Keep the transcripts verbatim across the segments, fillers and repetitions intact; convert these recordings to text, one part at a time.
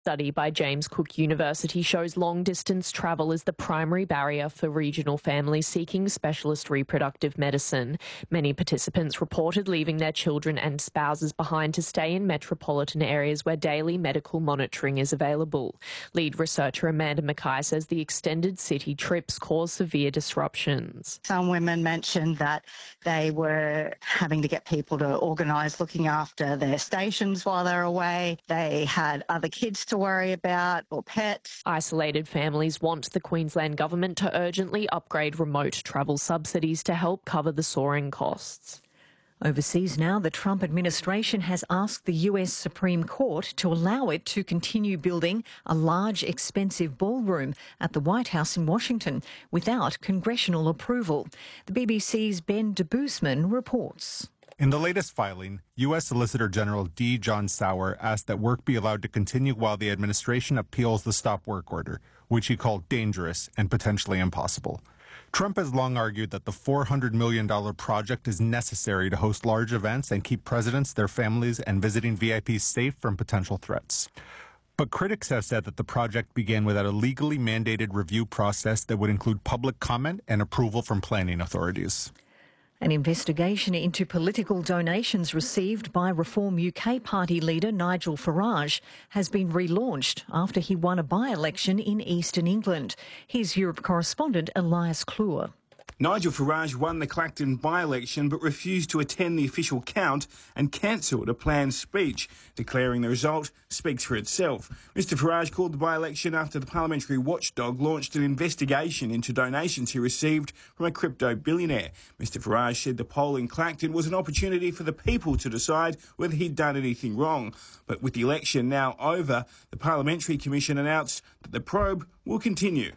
Study by James Cook University shows long-distance travel is the primary barrier for regional families seeking specialist reproductive medicine. Many participants reported leaving their children and spouses behind to stay in metropolitan areas where daily medical monitoring is available. Lead researcher Amanda Mackay says the extended city trips cause severe disruptions. Some women mentioned that they were having to get people to organise looking after their stations while they're away. They had other kids to worry about or pets. Isolated families want the Queensland government to urgently upgrade remote travel subsidies to help cover the soaring costs. Overseas now, the Trump administration has asked the U S Supreme Court to allow it to continue building a large, expensive ballroom at the White House in Washington without congressional approval. The B B C's Ben de Boosman reports. In the latest filing, U S Solicitor General D. John Sauer asked that work be allowed to continue while the administration appeals the stop work order, which he called dangerous and potentially impossible. Trump has long argued that the four hundred million dollars project is necessary to host large events and keep presidents, their families, and visiting V I Ps safe from potential threats. But critics have said that the project began without a legally mandated review process that would include public comment and approval from planning authorities. An investigation into political donations received by Reform U K party leader Nigel Farage has been relaunched after he won a by-election in eastern England. Here's Europe correspondent Elias Kluwer. Nigel Farage won the Clacton by-election but refused to attend the official count and cancelled a planned speech, declaring the result speaks for itself. Mr Farage called the by-election after the parliamentary watchdog launched an investigation into donations he received from a crypto billionaire. Mr Farage said the poll in Clacton was an opportunity for the people to decide whether he'd done anything wrong. But with the election now over, the Parliamentary Commission announced that the probe will continue.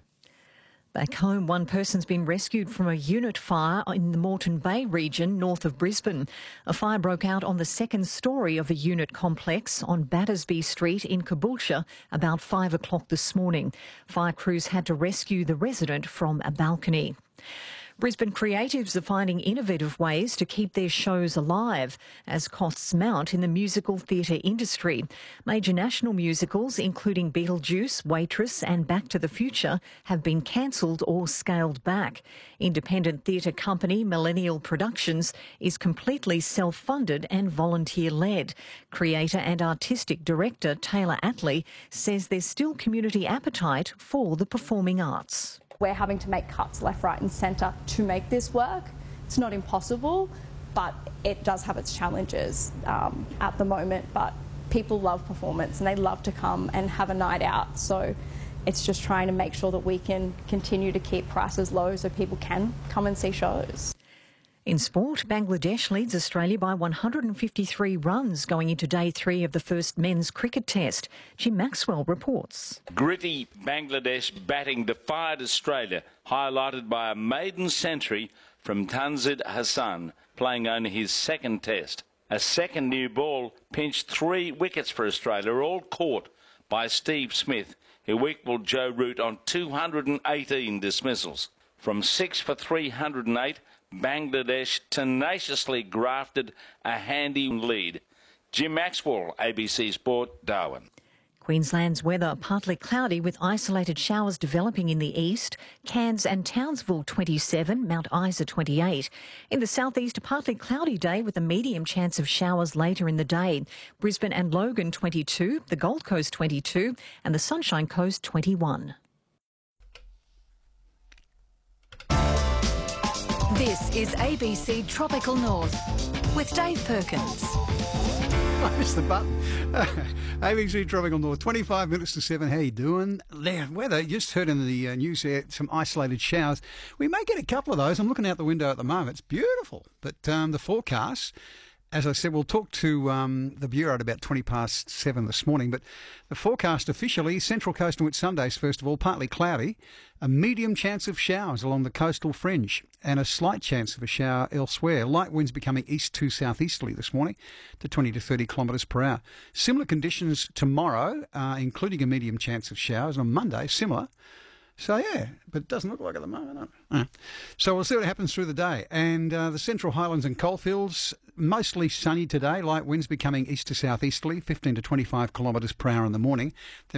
Back home, one person's been rescued from a unit fire in the Moreton Bay region north of Brisbane. A fire broke out on the second storey of a unit complex on Battersby Street in Caboolture about five o'clock this morning. Fire crews had to rescue the resident from a balcony. Brisbane creatives are finding innovative ways to keep their shows alive as costs mount in the musical theatre industry. Major national musicals, including Beetlejuice, Waitress and Back to the Future, have been cancelled or scaled back. Independent theatre company Millennial Productions is completely self-funded and volunteer-led. Creator and artistic director Taylor Attlee says there's still community appetite for the performing arts. We're having to make cuts left, right and centre to make this work. It's not impossible, but it does have its challenges um, at the moment. But people love performance and they love to come and have a night out. So it's just trying to make sure that we can continue to keep prices low so people can come and see shows. In sport, Bangladesh leads Australia by one hundred fifty-three runs going into day three of the first men's cricket test. Jim Maxwell reports. Gritty Bangladesh batting defied Australia, highlighted by a maiden century from Tanzid Hassan, playing only his second test. A second new ball pinched three wickets for Australia, all caught by Steve Smith, who equalled Joe Root on two hundred eighteen dismissals. From six for three hundred eight, Bangladesh tenaciously grafted a handy lead. Jim Maxwell, A B C Sport, Darwin. Queensland's weather partly cloudy with isolated showers developing in the east. Cairns and Townsville twenty-seven, Mount Isa twenty-eight. In the southeast, a partly cloudy day with a medium chance of showers later in the day. Brisbane and Logan twenty-two, the Gold Coast twenty-two and the Sunshine Coast twenty-one. This is A B C Tropical North with Dave Perkins. I missed the button. A B C Tropical North, twenty-five minutes to seven. How you doing? The weather, you just heard in the uh, news there, some isolated showers. We may get a couple of those. I'm looking out the window at the moment. It's beautiful. But um, the forecast, as I said, we'll talk to um, the Bureau at about twenty past seven this morning. But the forecast officially, Central Coast and Whitsundays, first of all, partly cloudy, a medium chance of showers along the coastal fringe and a slight chance of a shower elsewhere. Light winds becoming east to southeasterly this morning to twenty to thirty kilometres per hour. Similar conditions tomorrow, uh, including a medium chance of showers. And on Monday, similar. So, yeah, but it doesn't look like it at the moment. No. Uh. So we'll see what happens through the day. And uh, the Central Highlands and Coalfields, mostly sunny today. Light winds becoming east to southeasterly, fifteen to twenty-five kilometres per hour in the morning. Then